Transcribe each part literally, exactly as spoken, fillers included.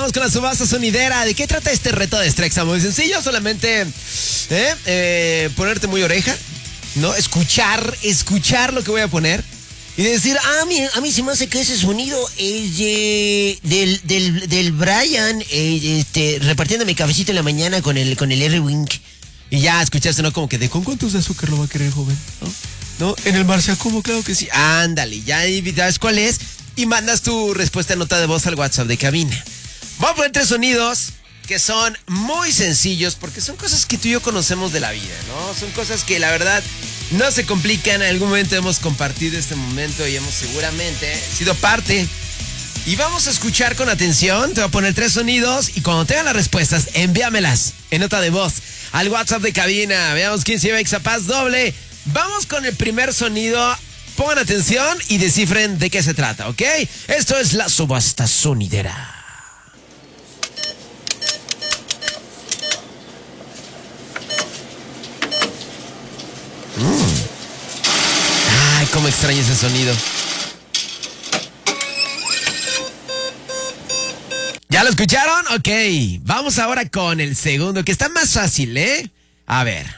vamos con la subasta sonidera. ¿De qué trata este reto de Strexa? Muy sencillo, solamente ¿eh? Eh, ponerte muy oreja, ¿no? Escuchar, escuchar lo que voy a poner y decir, ah, a mí, a mí se me hace que ese sonido es de, del, del, del Brian, eh, este, repartiendo mi cafecito en la mañana con el, con el R-Wing. Y ya escuchaste, ¿no? Como que de, ¿con cuántos de azúcar lo va a querer, joven? ¿No? ¿No? En el Marcia, ¿cómo? Claro que sí. Ándale, ya sabes cuál es. Y mandas tu respuesta en nota de voz al WhatsApp de cabina. Voy a poner tres sonidos que son muy sencillos porque son cosas que tú y yo conocemos de la vida, ¿no? Son cosas que la verdad no se complican. En algún momento hemos compartido este momento y hemos seguramente sido parte. Y vamos a escuchar con atención. Te voy a poner tres sonidos y cuando tengan las respuestas, envíamelas en nota de voz al WhatsApp de cabina. Veamos quién se lleva Exapaz doble. Vamos con el primer sonido. Pongan atención y descifren de qué se trata, ¿ok? Esto es la subasta sonidera. Mm. Ay, cómo extraño ese sonido. ¿Ya lo escucharon? Ok, vamos ahora con el segundo, que está más fácil, ¿eh? A ver.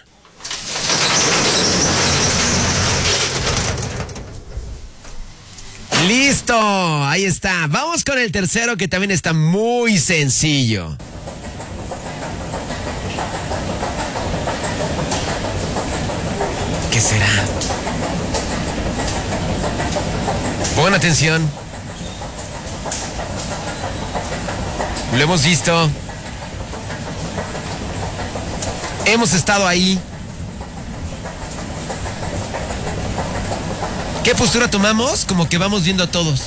¡Listo! Ahí está. Vamos con el tercero, que también está muy sencillo. ¿Qué será? Pon atención. Lo hemos visto. Hemos estado ahí. ¿Qué postura tomamos? Como que vamos viendo a todos.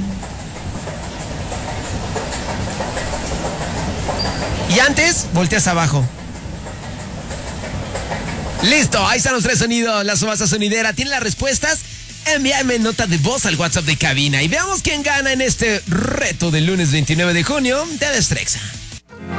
Y antes, volteas abajo. Listo, ahí están los tres sonidos. La subasta sonidera. ¿Tienen las respuestas? Envíame nota de voz al WhatsApp de cabina. Y veamos quién gana en este reto del lunes veintinueve de junio de Strexa.